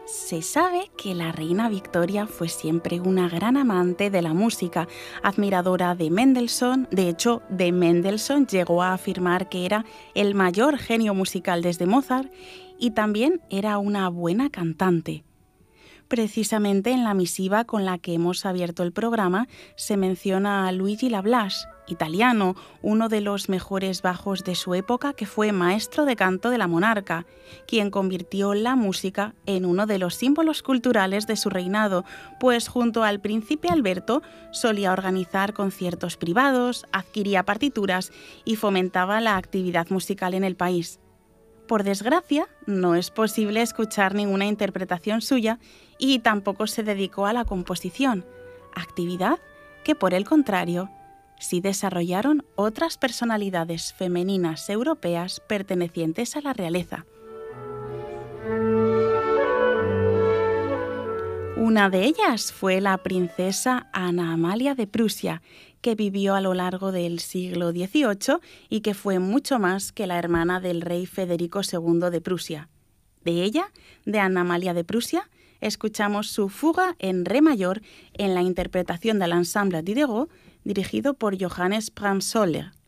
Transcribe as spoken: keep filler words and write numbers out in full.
Se sabe que la reina Victoria fue siempre una gran amante de la música, admiradora de Mendelssohn. De hecho, de Mendelssohn llegó a afirmar que era el mayor genio musical desde Mozart y también era una buena cantante. Precisamente en la misiva con la que hemos abierto el programa se menciona a Luigi Lablache, italiano, uno de los mejores bajos de su época, que fue maestro de canto de la monarca, quien convirtió la música en uno de los símbolos culturales de su reinado, pues junto al príncipe Alberto solía organizar conciertos privados, adquiría partituras y fomentaba la actividad musical en el país. Por desgracia, no es posible escuchar ninguna interpretación suya y tampoco se dedicó a la composición, actividad que, por el contrario, sí desarrollaron otras personalidades femeninas europeas pertenecientes a la realeza. Una de ellas fue la princesa Ana Amalia de Prusia, que vivió a lo largo del siglo dieciocho y que fue mucho más que la hermana del rey Federico segundo de Prusia. De ella, de Ana Amalia de Prusia, escuchamos su fuga en re mayor en la interpretación del Ensemble Diderot, dirigido por Johannes Brahms-Soller.